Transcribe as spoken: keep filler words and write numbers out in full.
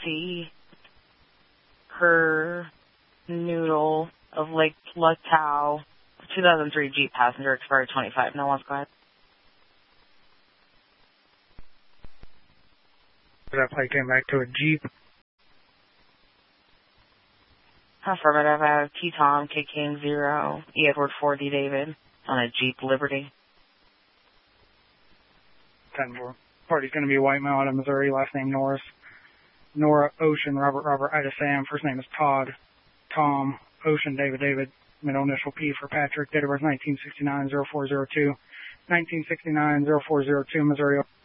T. Her Noodle of Lake Latau. two thousand three Jeep passenger, expired twenty-five. No one's glad. That plate came back to a Jeep. Affirmative. I have T Tom, K King zero, E Edward four D David on a Jeep Liberty. ten four. Party's going to be white male out of Missouri, last name Norris. Nora, Ocean, Robert, Robert, Ida, Sam. First name is Todd. Tom, Ocean, David, David. Middle initial P for Patrick. Date of birth nineteen sixty-nine, oh four oh two. nineteen sixty-nine, oh four oh two, Missouri.